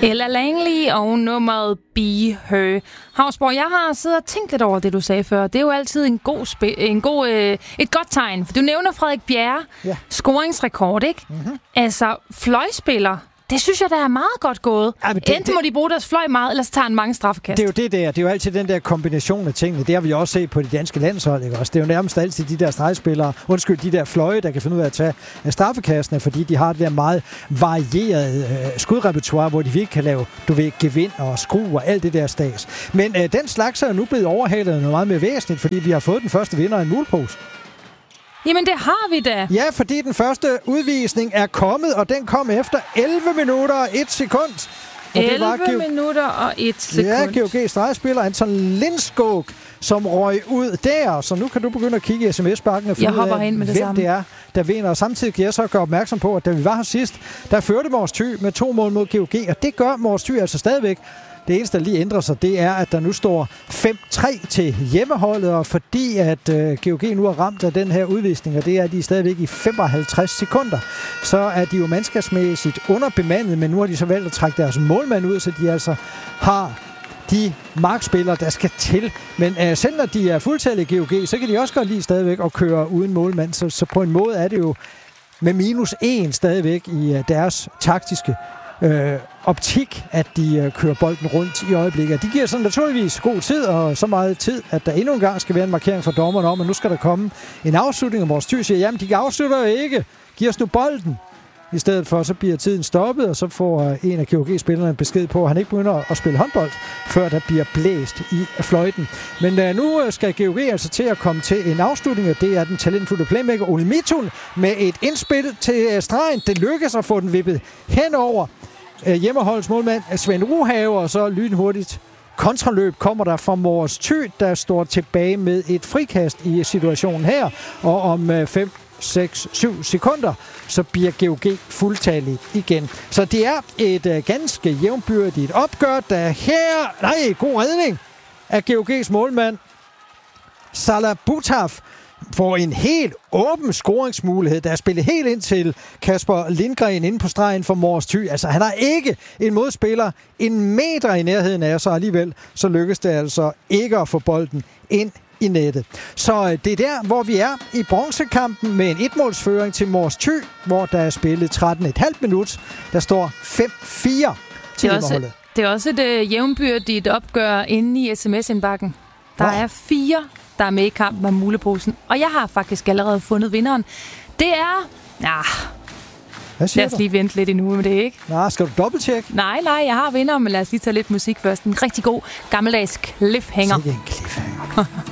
Ella Langley og nummeret Be Her. Hausborg, jeg har siddet og tænkt lidt over det, du sagde før. Det er jo altid et godt tegn. For du nævner Frederik Bjerre, scoringsrekord, ikke? Mm-hmm. Altså, fløjspiller. Det synes jeg, der er meget godt gået. Ja, enten må de bruge deres fløj meget, eller så tager han mange straffekast. Det er jo det der. Det er jo altid den der kombination af tingene. Det har vi jo også set på de danske landshold, ikke også? Det er jo nærmest altid de der stregspillere, de der fløje, der kan finde ud af at tage straffekastene, fordi de har det der meget varieret skudrepertoire, hvor de virkelig kan lave, gevind og skrue og alt det der stads. Men den slags er jo nu blevet overhalet noget meget mere væsentligt, fordi vi har fået den første vinder af en mulepose. Jamen, det har vi da. Ja, fordi den første udvisning er kommet, og den kom efter 11 minutter og 1 sekund. Og 11 minutter og 1 sekund. Ja, GOG stregspiller Anton Lindskog, som røg ud der. Så nu kan du begynde at kigge i sms-bakken og finde ud af, hvem det er, der vinder. Og samtidig kan jeg så gøre opmærksom på, at da vi var her sidst, der førte Mors Thy med 2 mål mod GOG, og det gør Mors Thy altså stadigvæk. Det eneste, der lige ændrer sig, det er, at der nu står 5-3 til hjemmeholdet, og fordi at GOG nu er ramt af den her udvisning, og det er de stadigvæk i 55 sekunder, så er de jo mandskabsmæssigt underbemandet, men nu har de så valgt at trække deres målmand ud, så de altså har de markspillere, der skal til. Men selv når de er fuldtallige GOG, så kan de også godt lide stadigvæk at køre uden målmand, så på en måde er det jo med -1 stadigvæk i deres taktiske optik, at de kører bolden rundt i øjeblikket. De giver sådan naturligvis god tid, og så meget tid, at der endnu en gang skal være en markering fra dommerne om, at nu skal der komme en afslutning, og Mors Thy siger, jamen de afslutter jo ikke. Giv os nu bolden. I stedet for, så bliver tiden stoppet, og så får en af GOG-spillerne en besked på, at han ikke begynder at spille håndbold, før der bliver blæst i fløjten. Men nu skal GOG altså til at komme til en afslutning, og det er den talentfulde playmaker Ole Mitun med et indspil til stregen. Det lykkes at få den vippet henover hjemmeholdets målmand Svend Ruhave, og så lynhurtigt kontraløb kommer der fra Mors Thy, der står tilbage med et frikast i situationen her, og om 5, 6, 7 sekunder, så bliver GOG fuldtallig igen. Så det er et ganske jævnbyrdigt opgør, der her... god redning af GOG's målmand Salah Boutaf får en helt åben scoringsmulighed, der er spillet helt ind til Kasper Lindgren inde på stregen for Mors Thy. Altså, han har ikke en modspiller en meter i nærheden af, så alligevel så lykkes det altså ikke at få bolden ind i nettet. Så det er der, hvor vi er i bronzekampen med en 1-målsføring til Mors Thy, hvor der er spillet 13,5 minut. Der står 5-4 til hjemmeholdet. Det er også et jævnbyrdigt opgør inde i sms-indbakken. Der er 4, der er med i kampen om muleposen, og jeg har faktisk allerede fundet vinderen. Det er... lad os lige vente lidt endnu med det, ikke? Skal du dobbelttjekke? Nej, jeg har vinderen, men lad os lige tage lidt musik først. En rigtig god, gammeldags cliffhanger. Så det er en cliffhanger.